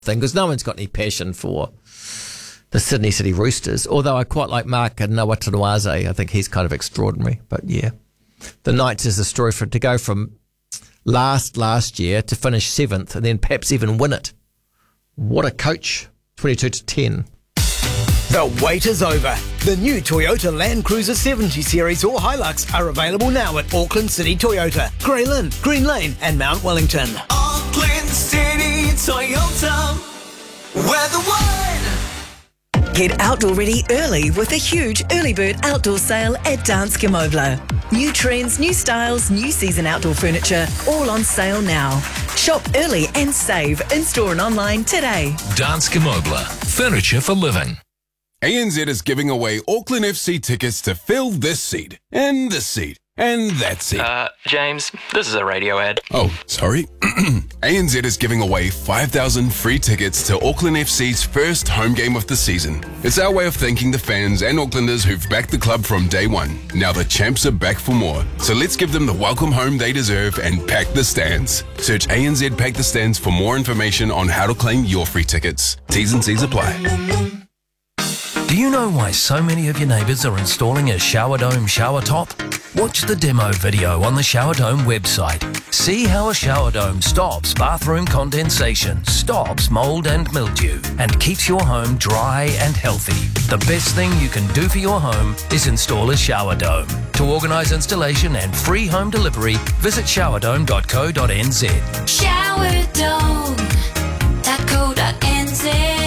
thing because no one's got any passion for the Sydney City Roosters, although I quite like Mark Nawatanuaze. I think he's kind of extraordinary. But yeah, the Knights is a story for it to go from last year to finish 7th and then perhaps even win it. What a coach, 22-10. The wait is over. The new Toyota Land Cruiser 70 Series or Hilux are available now at Auckland City Toyota, Grey Lynn, Green Lane and Mount Wellington. Auckland City Toyota, where the one. Get outdoor ready early with a huge early bird outdoor sale at Danske Møbler. New trends, new styles, new season outdoor furniture, all on sale now. Shop early and save in-store and online today. Danske Møbler, furniture for living. ANZ is giving away Auckland FC tickets to fill this seat, and this seat, and that seat. James, this is a radio ad. Oh, sorry. ANZ is giving away 5,000 free tickets to Auckland FC's first home game of the season. It's our way of thanking the fans and Aucklanders who've backed the club from day one. Now the champs are back for more. So let's give them the welcome home they deserve and pack the stands. Search ANZ Pack the Stands for more information on how to claim your free tickets. T's and C's apply. Do you know why so many of your neighbours are installing a shower dome shower top? Watch the demo video on the Shower Dome website. See how a shower dome stops bathroom condensation, stops mould and mildew, and keeps your home dry and healthy. The best thing you can do for your home is install a shower dome. To organise installation and free home delivery, visit showerdome.co.nz. Showerdome.co.nz.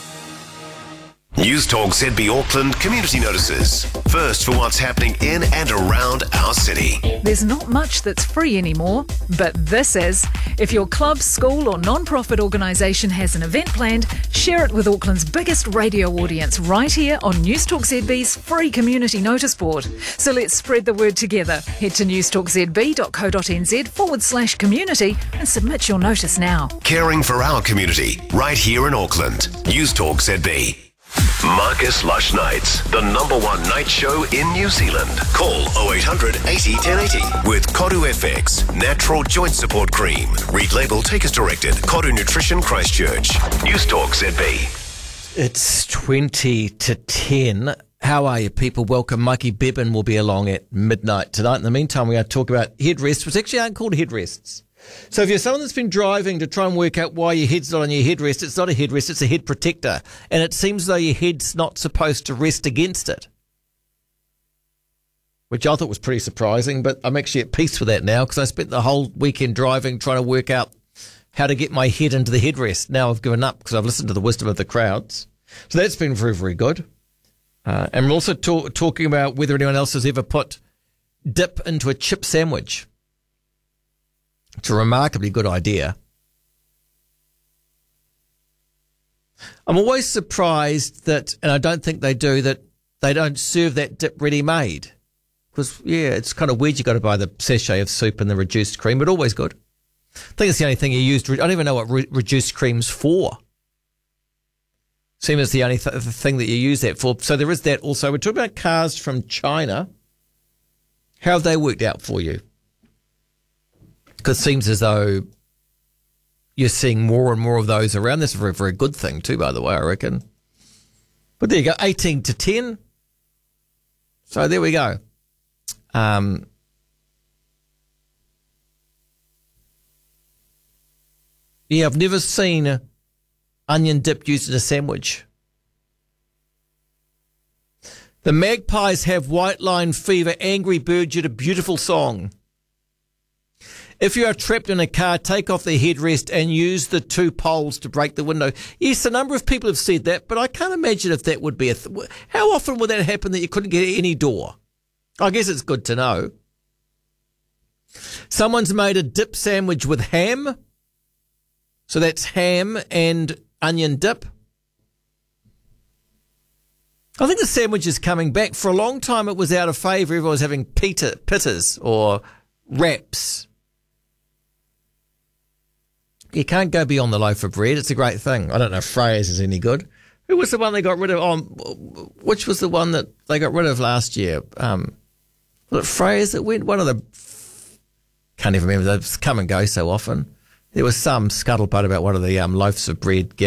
News Talk ZB Auckland community notices. First for what's happening in and around our city. There's not much that's free anymore, but this is. If your club, school or non-profit organisation has an event planned, share it with Auckland's biggest radio audience right here on News Talk ZB's free community notice board. So let's spread the word together. Head to newstalkzb.co.nz/community and submit your notice now. Caring for our community right here in Auckland. News Talk ZB. Marcus Lush Nights, the #1 night show in New Zealand. Call 0800 80 1080 with Koru FX, natural joint support cream. Read label, take as directed. Koru Nutrition Christchurch. News Talk ZB. It's 20-10. How are you, people? Welcome. Mikey Bevan will be along at midnight tonight. In the meantime, we're going to talk about headrests, which actually aren't called headrests. So if you're someone that's been driving to try and work out why your head's not on your headrest, it's not a headrest, it's a head protector. And it seems though your head's not supposed to rest against it. Which I thought was pretty surprising, but I'm actually at peace with that now because I spent the whole weekend driving trying to work out how to get my head into the headrest. Now I've given up because I've listened to the wisdom of the crowds. So that's been very, very good. And we're also talking about whether anyone else has ever put dip into a chip sandwich. It's a remarkably good idea. I'm always surprised that, and I don't think they do, that they don't serve that dip ready-made. Because, yeah, it's kind of weird you got to buy the sachet of soup and the reduced cream, but always good. I think it's the only thing you used. I don't even know what reduced cream's for. Seems it's the only thing that you use that for. So there is that also. We're talking about cars from China. How have they worked out for you? Because it seems as though you're seeing more and more of those around. That's a very, very good thing too, by the way, I reckon. But there you go, 18-10. So there we go. Yeah, I've never seen onion dip used in a sandwich. The Magpies have white line fever. Angry Bird did a beautiful song. If you are trapped in a car, take off the headrest and use the two poles to break the window. Yes, a number of people have said that, but I can't imagine if that would be how often would that happen that you couldn't get any door? I guess it's good to know. Someone's made a dip sandwich with ham. So that's ham and onion dip. I think the sandwich is coming back. For a long time it was out of favour. Everyone was having pittas or wraps. You can't go beyond the loaf of bread. It's a great thing. I don't know if Freya's is any good. Who was the one they got rid of? Oh, which was the one that they got rid of last year? Was it Freya's that went? One of the... Can't even remember. They come and go so often. there was some scuttlebutt about one of the loaves of bread